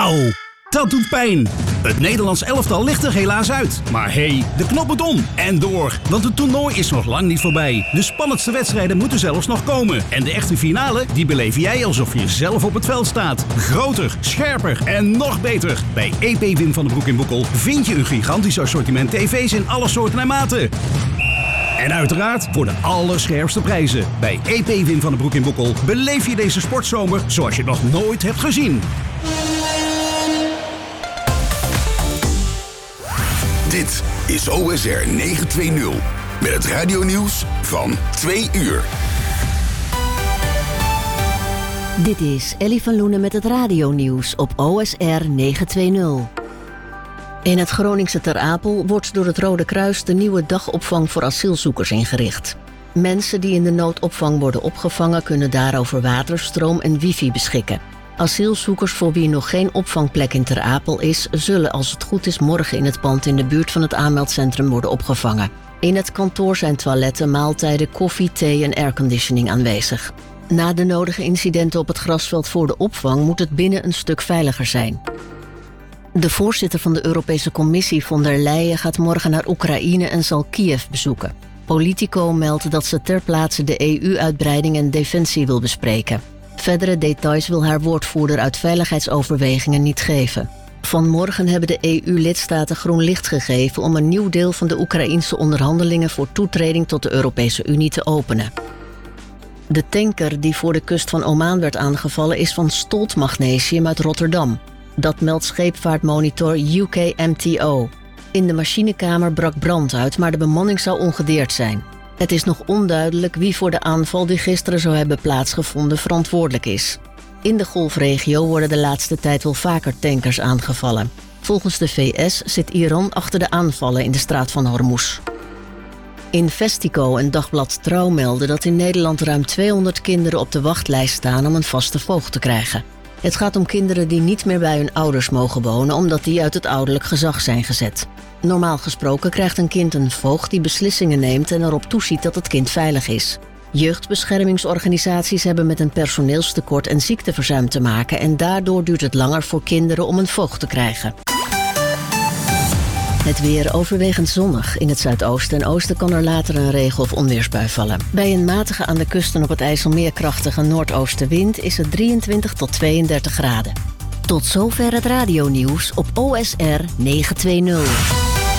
Auw, dat doet pijn. Het Nederlands elftal ligt er helaas uit. Maar hey, de knop moet om en door. Want het toernooi is nog lang niet voorbij. De spannendste wedstrijden moeten zelfs nog komen. En de echte finale, die beleef jij alsof je zelf op het veld staat. Groter, scherper en nog beter. Bij EP Wim van den Broek in Boekel vind je een gigantisch assortiment tv's in alle soorten en maten. En uiteraard voor de allerscherpste prijzen. Bij EP Wim van den Broek in Boekel beleef je deze sportzomer zoals je het nog nooit hebt gezien. Dit is OSR 920 met het radionieuws van 2 uur. Dit is Ellie van Loenen met het radionieuws op OSR 920. In het Groningse Ter Apel wordt door het Rode Kruis de nieuwe dagopvang voor asielzoekers ingericht. Mensen die in de noodopvang worden opgevangen kunnen daarover water, stroom en wifi beschikken. Asielzoekers voor wie nog geen opvangplek in Ter Apel is, zullen als het goed is morgen in het pand in de buurt van het aanmeldcentrum worden opgevangen. In het kantoor zijn toiletten, maaltijden, koffie, thee en airconditioning aanwezig. Na de nodige incidenten op het grasveld voor de opvang moet het binnen een stuk veiliger zijn. De voorzitter van de Europese Commissie von der Leyen gaat morgen naar Oekraïne en zal Kiev bezoeken. Politico meldt dat ze ter plaatse de EU-uitbreiding en defensie wil bespreken. Verdere details wil haar woordvoerder uit veiligheidsoverwegingen niet geven. Vanmorgen hebben de EU-lidstaten groen licht gegeven om een nieuw deel van de Oekraïense onderhandelingen voor toetreding tot de Europese Unie te openen. De tanker die voor de kust van Oman werd aangevallen is van Stolt Magnesium uit Rotterdam. Dat meldt scheepvaartmonitor UKMTO. In de machinekamer brak brand uit, maar de bemanning zou ongedeerd zijn. Het is nog onduidelijk wie voor de aanval die gisteren zou hebben plaatsgevonden verantwoordelijk is. In de golfregio worden de laatste tijd wel vaker tankers aangevallen. Volgens de VS zit Iran achter de aanvallen in de straat van Hormuz. Investico en Dagblad Trouw melden dat in Nederland ruim 200 kinderen op de wachtlijst staan om een vaste voogd te krijgen. Het gaat om kinderen die niet meer bij hun ouders mogen wonen omdat die uit het ouderlijk gezag zijn gezet. Normaal gesproken krijgt een kind een voogd die beslissingen neemt en erop toeziet dat het kind veilig is. Jeugdbeschermingsorganisaties hebben met een personeelstekort en ziekteverzuim te maken en daardoor duurt het langer voor kinderen om een voogd te krijgen. Het weer overwegend zonnig. In het zuidoosten en oosten kan er later een regen- of onweersbui vallen. Bij een matige aan de kust en op het IJsselmeer krachtige noordoostenwind is het 23 tot 32 graden. Tot zover het radionieuws op OSR 920.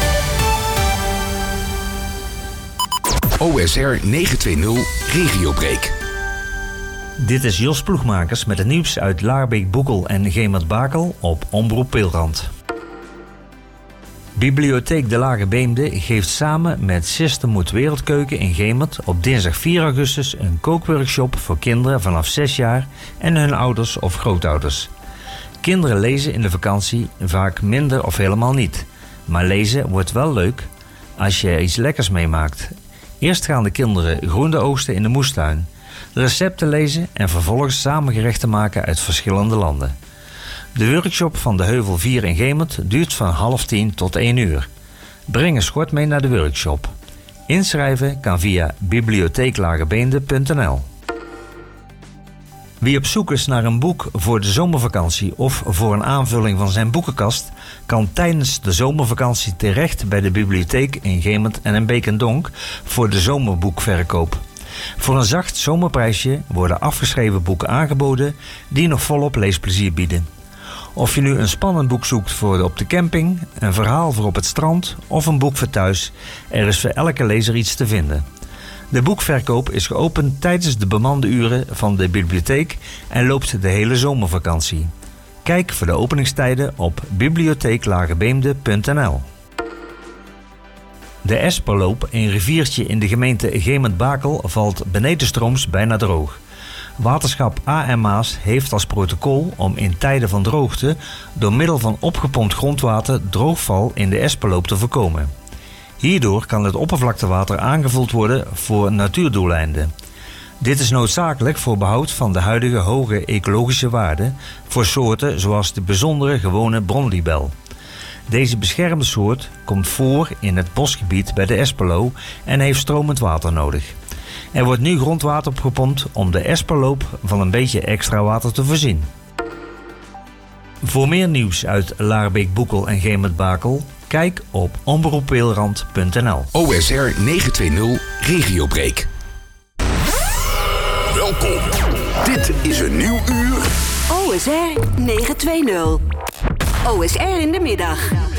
OSR 920 Regiobreak. Dit is Jos Ploegmakers met het nieuws uit Laarbeek, Boekel en Gemert-Bakel op Omroep Peelrand. Bibliotheek De Lage Beemde geeft samen met Sistermoed Wereldkeuken in Gemert op dinsdag 4 augustus een kookworkshop voor kinderen vanaf 6 jaar en hun ouders of grootouders. Kinderen lezen in de vakantie vaak minder of helemaal niet. Maar lezen wordt wel leuk als je er iets lekkers meemaakt. Eerst gaan de kinderen groente oogsten in de moestuin, recepten lezen en vervolgens samen gerechten maken uit verschillende landen. De workshop van de Heuvel 4 in Gemert duurt van 9:30 tot 1 uur. Breng een schort mee naar de workshop. Inschrijven kan via bibliotheeklagebeende.nl. Wie op zoek is naar een boek voor de zomervakantie of voor een aanvulling van zijn boekenkast, kan tijdens de zomervakantie terecht bij de bibliotheek in Gemert en in Beek en Donk voor de zomerboekverkoop. Voor een zacht zomerprijsje worden afgeschreven boeken aangeboden die nog volop leesplezier bieden. Of je nu een spannend boek zoekt voor op de camping, een verhaal voor op het strand of een boek voor thuis, er is voor elke lezer iets te vinden. De boekverkoop is geopend tijdens de bemande uren van de bibliotheek en loopt de hele zomervakantie. Kijk voor de openingstijden op bibliotheeklagebeemde.nl. De Esperloop, een riviertje in de gemeente Gemert-Bakel, valt benedenstrooms bijna droog. Waterschap A.M. Maas heeft als protocol om in tijden van droogte door middel van opgepompt grondwater droogval in de Esperloop te voorkomen. Hierdoor kan het oppervlaktewater aangevuld worden voor natuurdoeleinden. Dit is noodzakelijk voor behoud van de huidige hoge ecologische waarden voor soorten zoals de bijzondere gewone bronlibel. Deze beschermde soort komt voor in het bosgebied bij de Esperlo en heeft stromend water nodig. Er wordt nu grondwater opgepompt om de Esperloop van een beetje extra water te voorzien. Voor meer nieuws uit Laarbeek, Boekel en Gemert-Bakel, kijk op omroepweelrand.nl. OSR 920 Regiobreak. Welkom. Dit is een nieuw uur. OSR 920. OSR in de middag.